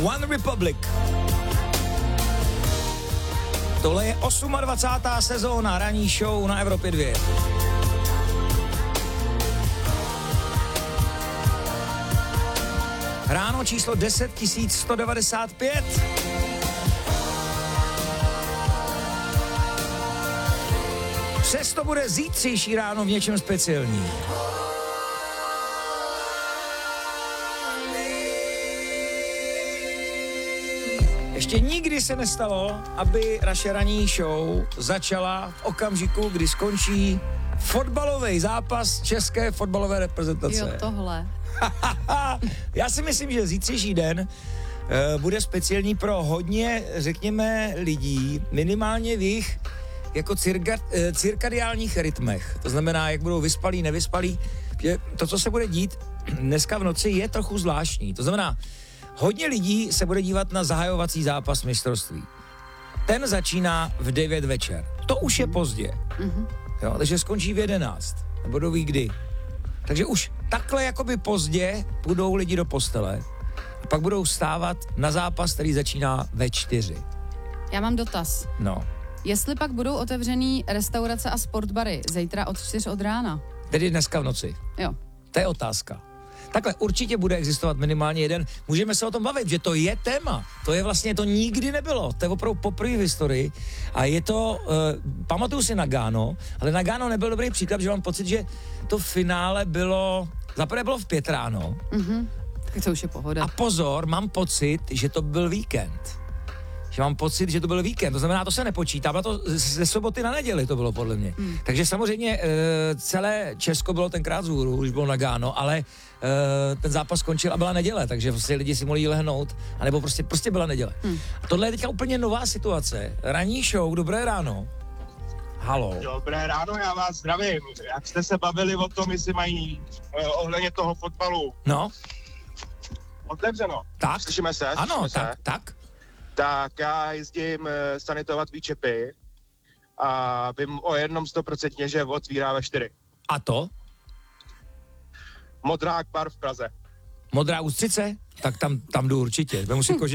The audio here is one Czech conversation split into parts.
One Republic. Tohle je 28. sezóna ranní show na Evropě 2. Ráno číslo 10 195. Přesto bude zítřejší ráno v něčem speciální. Ještě nikdy se nestalo, aby naše ranní show začala v okamžiku, kdy skončí fotbalový zápas české fotbalové reprezentace. Jo, tohle. Já si myslím, že zítřejší den bude speciální pro hodně, řekněme, lidí, minimálně v jejich jako cirkadiálních rytmech. To znamená, jak budou vyspalí, nevyspalí. Že to, co se bude dít dneska v noci, je trochu zvláštní. To znamená, hodně lidí se bude dívat na zahajovací zápas mistrovství. Ten začíná v 9 večer. To už je pozdě. Jo, takže skončí v 11. Nebudou ví kdy. Takže už takhle jakoby pozdě půjdou lidi do postele a pak budou vstávat na zápas, který začíná ve 4. Já mám dotaz. No. Jestli pak budou otevřený restaurace a sportbary zítra od 4 od rána? Tedy dneska v noci. Jo. To je otázka. Takhle určitě bude existovat minimálně jeden. Můžeme se o tom bavit, že to je téma. To je vlastně, to nikdy nebylo. To je opravdu poprvé v historii. A je to, pamatuju si Nagano, ale Nagano nebyl dobrý příklad, že mám pocit, že to finále bylo, zaprvé bylo v 5 ráno. Tak to už je pohoda. A pozor, mám pocit, že to byl víkend. To znamená, to se nepočítá, bylo to ze soboty na neděli to bylo podle mě. Takže samozřejmě celé Česko bylo tenkrát vzhůru, už bylo Nagano, ale ten zápas skončil a byla neděle, takže prostě lidi si mohli lehnout, anebo prostě byla neděle. A tohle je teďka úplně nová situace. Ranní show, dobré ráno. Halo. Dobré ráno, já vás zdravím. Jak jste se bavili o tom, jestli mají ohledně toho fotbalu? No. Otevřeno. Tak. Slyšíme se? Ano, Slyšíme se? tak. Tak já jezdím sanitovat výčepy a vím o jednom 100%, že otvírá ve 4. A to? Modrák bar v Praze. Modrá ústřice? Tak tam jdu určitě.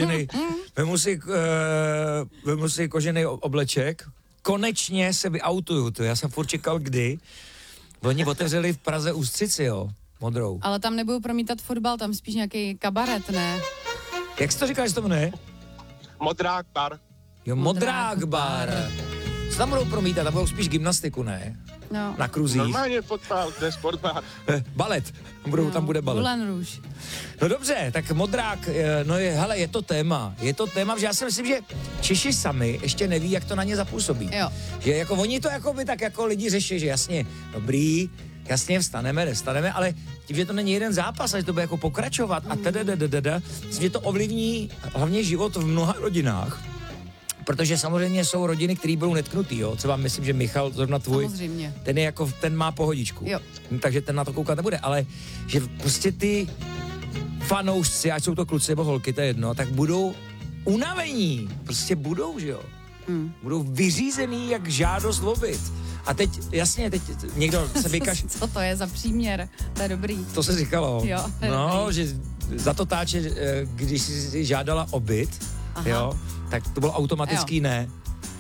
Vemu si kožený obleček. Konečně se vyautuju. Já jsem furt čekal, kdy. Oni otevřeli v Praze ústřici, jo. Modrou. Ale tam nebudou promítat fotbal, tam spíš nějaký kabaret, ne? Jak jsi to říkáš, že to jmenuje? Modrák bar. Jo, Modrák bar. Co tam budou promítat? Tam budou spíš gymnastiku, ne? No. Na kruzích. Normálně fotbal, to je sportbar. Balet. Tam bude balet. Moulin Rouge. No dobře, tak Modrák, je to téma. Je to téma, že já si myslím, že Češi sami ještě neví, jak to na ně zapůsobí. Jo. Že jako oni to jako by tak jako lidi řeší, že jasně, dobrý, jasně nestaneme, ale tím, že to není jeden zápas, a že to bude jako pokračovat a že to ovlivní hlavně život v mnoha rodinách. Protože samozřejmě jsou rodiny, které budou netknutý, jo. Třeba myslím, že Michal, zrovna tvůj, samozřejmě. ten má pohodičku. Jo. Takže ten na to koukat nebude, ale že prostě ty fanoušci, ať jsou to kluci nebo holky, to je jedno, tak budou unavení. Prostě budou, že jo. Budou vyřízený jak žádost o byt. A teď někdo se vykaš... Co to je za příměr? To je dobrý. To se říkalo. Jo, no, dobrý. že za to táče, když jsi žádala o byt, jo, tak to bylo automatický ne.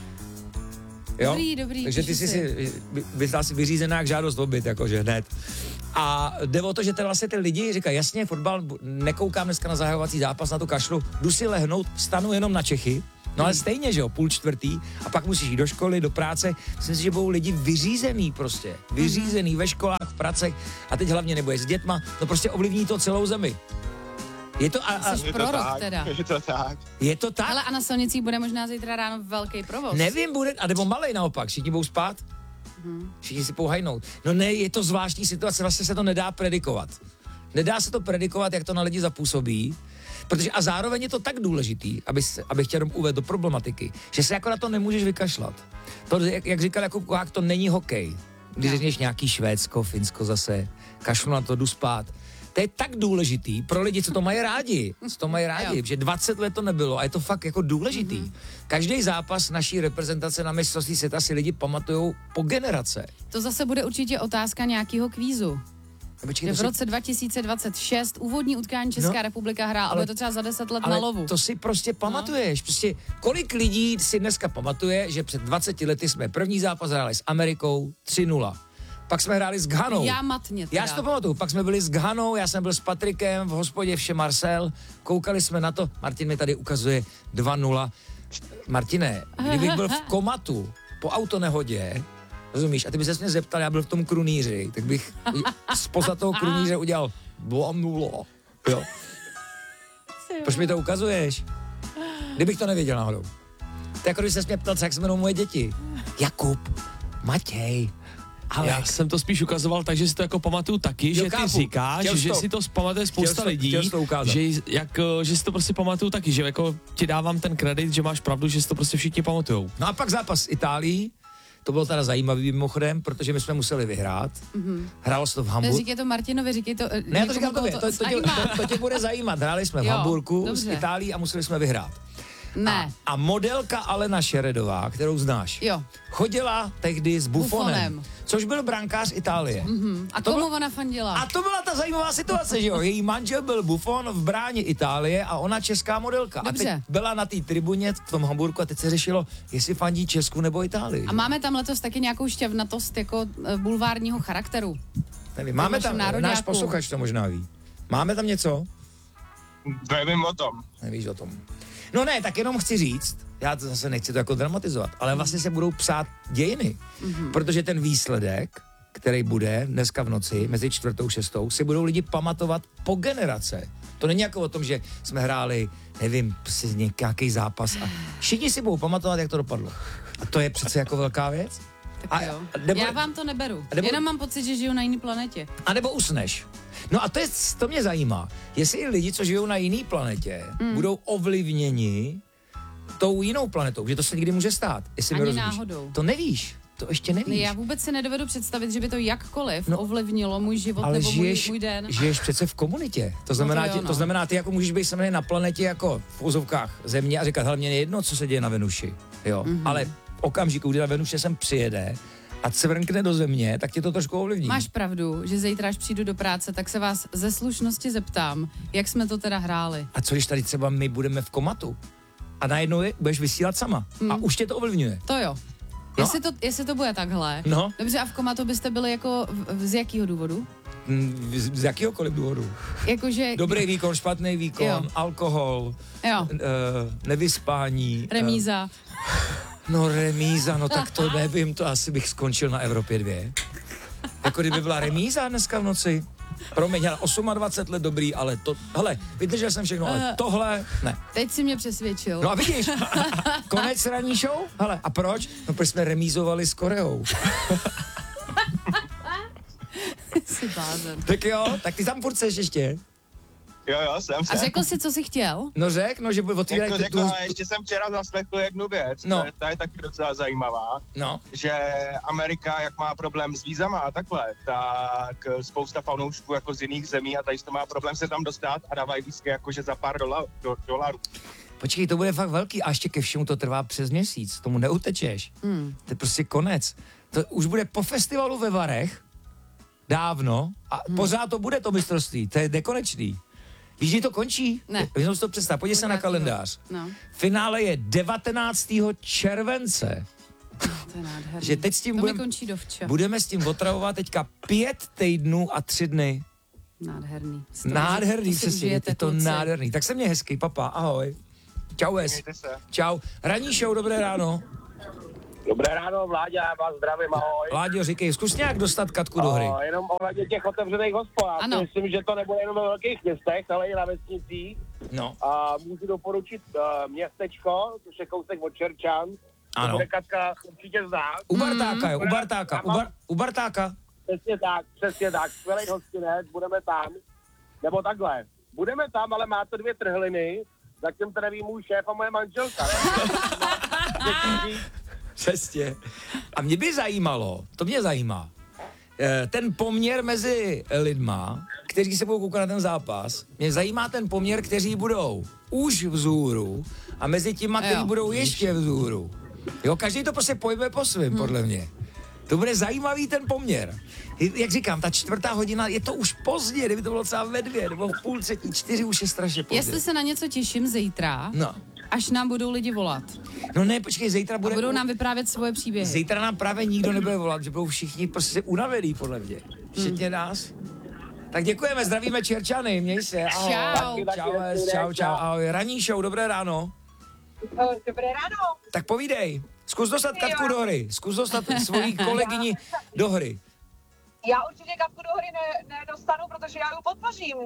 Jo? Dobrý. Takže ty jsi byla si vyřízená jak žádost o byt, jakože hned. A jde o to, že vlastně ty lidi říkají, jasně, fotbal, nekoukám dneska na zahajovací zápas, na to kašlu, jdu si lehnout, vstanu jenom na Čechy, no ale stejně, že jo, 3:30 a pak musíš jít do školy, do práce. Myslím si, že budou lidi vyřízený prostě, vyřízený ve školách, v pracech a teď hlavně nebudeš s dětma, no prostě ovlivní to celou zemi. Je to Jsi prorok teda. Je to tak. Je to tak? Ale a na silnicích bude možná zítra ráno velký provoz. Nevím, bude, a nebo malej naopak, všichni budou spát, všichni si budou hajnout. No ne, je to zvláštní situace, vlastně se to nedá predikovat. Nedá se to predikovat, jak to na lidi zapůsobí, protože a zároveň je to tak důležitý, abych chtěl uvést do problematiky, že se jako na to nemůžeš vykašlat. To, jak říkal Jakub Kohák, to není hokej. Když řekneš nějaký Švédsko, Finsko zase, kašlu na to, jdu spát. To je tak důležitý pro lidi, co to mají rádi, že 20 let to nebylo a je to fakt jako důležitý. Každý zápas naší reprezentace na mistrovství světa si lidi pamatujou po generace. To zase bude určitě otázka nějakého kvízu. Počkej, v roce 2026 úvodní utkání Česká republika hrá, ale to třeba za 10 let na lovu. To si prostě pamatuješ. Prostě kolik lidí si dneska pamatuje, že před 20 lety jsme první zápas hráli s Amerikou 3-0. Pak jsme hráli s Ghanou. Já matně teda. Já si to pamatuju. Pak jsme byli s Ghanou, já jsem byl s Patrikem v hospodě Vše Marcel. Koukali jsme na to. Martin mi tady ukazuje 2-0. Martine, kdybych byl v komatu po autonehodě, rozumíš, a ty by se mě zeptal, já byl v tom krunýři, tak bych spoza toho krunýře udělal 2-0. Jo. Proč mi to ukazuješ? Kdybych to nevěděl náhodou. To jako když se mě ptal, jak se jmenou moje děti. Jakub, Matěj, Alek. Já jsem to spíš ukazoval tak, že si to jako pamatuju taky, že ty říkáš, že si to pamatuje spousta lidí, že si to prostě pamatuju taky, že jako ti dávám ten kredit, že máš pravdu, že si to prostě všichni pamatujou. No a pak zápas s Itálií, to bylo teda zajímavý mimochodem, protože my jsme museli vyhrát. Hrálo se to v Hamburgu. Říkej to Martinovi, říkej to... Ne, já to říkám tobě, to tě bude zajímat. Hráli jsme v Hamburgu s Itálií a museli jsme vyhrát. Ne. A modelka Alena Šeredová, kterou znáš, chodila tehdy s Buffonem, což byl brankář Itálie. A komu ona fandila? A to byla ta zajímavá situace, že jo? Její manžel byl Buffon v bráně Itálie a ona česká modelka. Dobře. A teď byla na té tribuně v tom Hamburku a teď se řešilo, jestli fandí Česku nebo Itálii. A máme tam letos taky nějakou šťavnatost jako bulvárního charakteru. Nevím, máme tam, náš posluchač to možná ví. Máme tam něco? Nevím o tom. Nevíš o tom. No ne, tak jenom chci říct, já to zase nechci to jako dramatizovat, ale vlastně se budou psát dějiny, protože ten výsledek, který bude dneska v noci, mezi 4. a 6. si budou lidi pamatovat po generace. To není jako o tom, že jsme hráli, nevím, nějaký zápas a všichni si budou pamatovat, jak to dopadlo. A to je přece jako velká věc. Tak jo. Já vám to neberu. Jenom mám pocit, že žiju na jiné planetě. A nebo usneš. No a to mě zajímá. Jestli lidi, co žijou na jiné planetě, budou ovlivněni tou jinou planetou, že to se někdy může stát. Jestli Ani mi rozumíš. Náhodou. To nevíš. To ještě nevíš. Já vůbec si nedovedu představit, že by to jakkoliv ovlivnilo můj život ale nebo můj den. Žiješ přece v komunitě. To znamená, ty jako můžeš být samozřejmě na planetě jako v úzovkách Země a říkat, hele, mě je jedno, co se děje na Venuši. Jo. Ale v okamžiku, kdy na Venuše sem přijede a cvrkne do Země, tak tě to trošku ovlivní. Máš pravdu, že zítra, až přijdu do práce, tak se vás ze slušnosti zeptám, jak jsme to teda hráli. A co když tady třeba my budeme v komatu a najednou budeš vysílat sama a už tě to ovlivňuje. To jo. No. Jestli to bude takhle. No. Dobře, a v komatu byste byli jako z jakého důvodu? Z jakýhokoliv důvodu. Jakože... Dobrý výkon, špatný výkon, alkohol, nevyspání. Remíza. No remíza, no tak to nevím, to asi bych skončil na Evropě 2. Jako kdyby byla remíza dneska v noci. Promiň, 28 let dobrý, ale to, hele, vydržel jsem všechno, ale tohle, ne. Teď si mě přesvědčil. No a vidíš, konec ranní show? Hele, a proč? No protože jsme remízovali s Koreou. Jsi blázen. Tak jo, tak ty tam furt seš ještě. Jo, jsem se. A řekl jsi, co jsi chtěl? No řekl, že otvírají řekl, a ještě jsem včera zaslechl jednu věc, ta je taky docela zajímavá, že Amerika, jak má problém s vízama a takhle, tak spousta fanoušků jako z jiných zemí a tady to má problém se tam dostat a dávají lístky jakože za pár dolarů. Počkej, to bude fakt velký a ještě ke všemu to trvá přes měsíc, tomu neutečeš. To je prostě konec. To už bude po festivalu ve Varech, dávno, a pořád to bude to mistrovství, to je nekonečný. Víš, že to končí? Ne. Jenom si to představ, podívej se na kalendář. No. Finále je 19. července. To je nádherný. Že teď s tím budeme s tím otravovat teďka 5 týdnů a 3 dny. Nádherný. Nádherný, přesně, je to nádherný. Tak se mě hezky, papa, ahoj. Čau, čau. Ranní show, dobré ráno. Dobré ráno, Vláďa, já vás zdravím, ahoj. Vláďo, říkej, zkus nějak dostat Katku do hry. Jenom ohledně těch otevřených hospod. Myslím, že to nebude jenom ve velkých městech, ale i na vesnicích. No. A můžu doporučit městečko, což je kousek od Čerčan. Ano. To bude Katka určitě zná. U Bartáka, jo, u Bartáka. Přesně tak, skvělej hostinec, budeme tam. Nebo takhle, budeme tam, ale má to 2 trhliny, zatím to neví můj šéf a moje manželka. Přesně. A mě by zajímalo, to mě zajímá, ten poměr mezi lidma, kteří se budou koukat na ten zápas, mě zajímá ten poměr, kteří budou už vzhůru a mezi těma, kteří budou ještě vzhůru. Jo, každý to prostě pojme po svým, podle mě. To bude zajímavý ten poměr. Jak říkám, ta 4:00 je to už pozdě, kdyby to bylo třeba ve 2 nebo v 2:30, 4 už je strašně pozdě. Jestli se na něco těším zítra, až nám budou lidi volat. No ne, počkej, zítra bude... A budou nám vyprávět svoje příběhy. Zítra nám právě nikdo nebude volat, že budou všichni prostě unavený, podle mě. Všichni nás. Tak děkujeme, zdravíme Čerčany, měj se. Ahoj. Čau. Ahoj. Ranní show, dobré ráno. Dobré ráno. Tak povídej, zkus dostat Katku do hry, zkus dostat svoji kolegyni do hry. Já určitě Katku do hry nedostanu, protože já ji podpořím.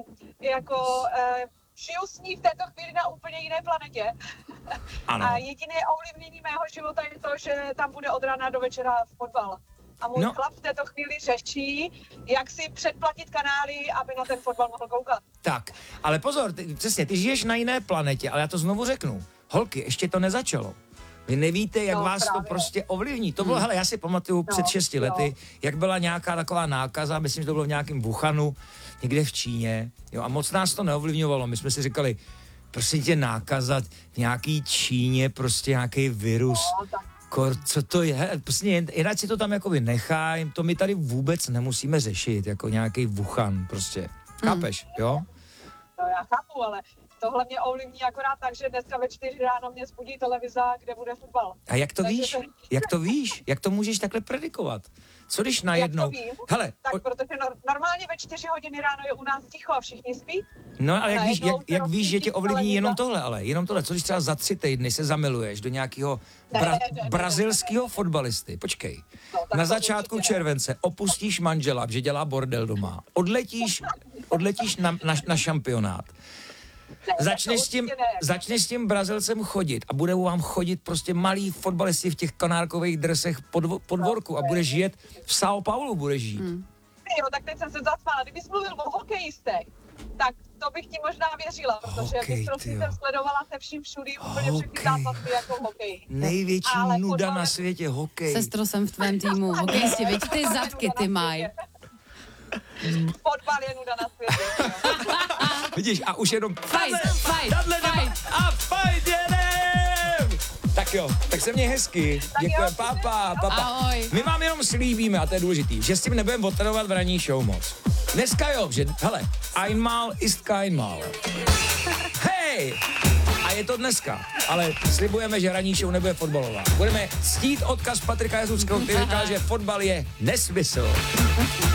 Žiju s ní v této chvíli na úplně jiné planetě. Ano. A jediné ovlivnění mého života je to, že tam bude od rána do večera fotbal. A můj chlap v této chvíli řeší, jak si předplatit kanály, aby na ten fotbal mohl koukat. Tak, ale pozor, ty žiješ na jiné planetě, ale já to znovu řeknu. Holky, ještě to nezačalo. Vy nevíte, jak vás právě to prostě ovlivní. To bylo, hele, já si pamatuju před 6 lety, jak byla nějaká taková nákaza, myslím, že to bylo v nějakém Wuhanu, někde v Číně, a moc nás to neovlivňovalo. My jsme si říkali, prostě tě nákaza v nějaký Číně, prostě nějaký virus. Co to je? Prostě jinak si to tam jakoby nechaj, to my tady vůbec nemusíme řešit, jako nějaký Wuhan prostě. Chápeš, jo? No já chápu, ale tohle mě ovlivní akorát tak, že dneska ve 4 ráno mě zbudí televize, kde bude fotbal. A jak to víš? Jak to víš? Jak to můžeš takhle predikovat? Co když najednou... Hele, protože normálně ve 4 hodiny ráno je u nás ticho a všichni spí. No ale jak víš, že tě ovlivní jenom tohle, co když třeba za 3 týdny se zamiluješ do nějakého brazilského fotbalisty, počkej, na začátku července opustíš manžela, že dělá bordel doma, odletíš na šampionát, začneš s tím Brazilcem chodit a budou vám chodit prostě malí fotbalisti v těch kanárkových dresech po dvorku a budeš jet v São Paulo, budeš žít. Jo, tak teď jsem se zasmála. Kdybys mluvil o hokejistech, tak to bych ti možná věřila, protože mistrovství jsem sledovala se vším všudy úplně všechny zápasy jako hokej. Největší nuda na světě, hokej. Sestro, jsem v tvém týmu, hokejisti, viď ty zadky ty mají. Fotbal je nuda na světě. Vidíš, a už jenom fight. A fight jedem! Tak jo, tak se měj hezky. Děkujem, papa. Ahoj. My vám jenom slíbíme, a to je důležitý, že s tím nebudeme otradovat v ranní show moc. Dneska jo, že, hele, einmal ist keinmal. Hej! A je to dneska, ale slibujeme, že ranní show nebude fotbalová. Budeme ctít odkaz Patrika Jezuckého, který říká, že fotbal je nesmysl.